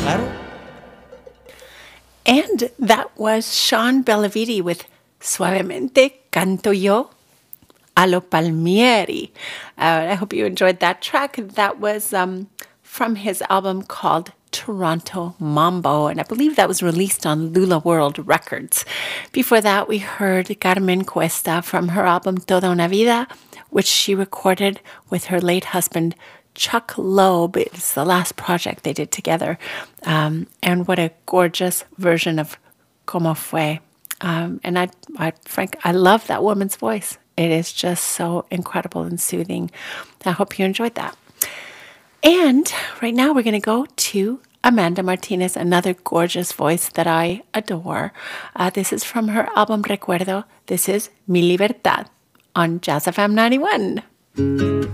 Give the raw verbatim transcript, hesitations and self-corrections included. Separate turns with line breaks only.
Claro.
And that was Sean Bellavidi with Suavemente Canto Yo a lo Palmieri. Uh, I hope you enjoyed that track. That was um, from his album called Toronto Mambo, and I believe that was released on Lula World Records. Before that, we heard Carmen Cuesta from her album Toda una Vida, which she recorded with her late husband, Chuck Loeb. It's the last project they did together. Um, and what a gorgeous version of Como Fue. Um, and I, I, Frank, I love that woman's voice. It is just so incredible and soothing. I hope you enjoyed that. And right now we're going to go to Amanda Martinez, another gorgeous voice that I adore. Uh, this is from her album Recuerdo. This is Mi Libertad on Jazz F M ninety-one.